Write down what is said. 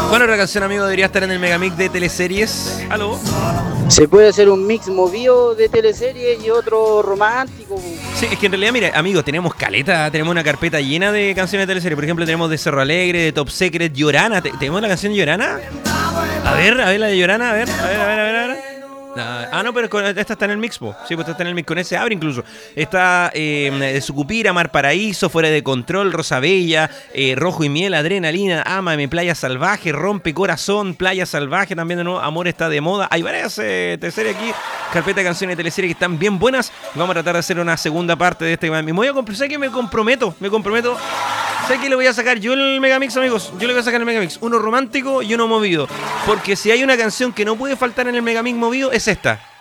¿Cuál otra canción, amigo, debería estar en el Megamix de teleseries? ¿Aló? Se puede hacer un mix movido de teleseries y otro romántico. Sí, es que en realidad, mira, amigos, tenemos caleta, tenemos una carpeta llena de canciones de teleseries. Por ejemplo, tenemos de Cerro Alegre, de Top Secret, Llorana. ¿Tenemos la canción Llorana? A ver la de Llorana, a ver. No, pero esta está en el mix, po. Sí, pues esta está en el mix, con ese abre incluso. Está de Sucupira, Mar Paraíso, Fuera de Control, Rosa Bella, Rojo y Miel, Adrenalina, Ámame, Playa Salvaje, Rompe Corazón, Playa Salvaje, también de nuevo, Amor está de moda. Hay varias teleseries aquí, carpeta de canciones de teleseries que están bien buenas. Vamos a tratar de hacer una segunda parte de este. Me voy a comprometer, que me comprometo. Sé que le voy a sacar yo el Megamix, amigos. Yo le voy a sacar el Megamix. Uno romántico y uno movido. Porque si hay una canción que no puede faltar en el Megamix movido, es esta.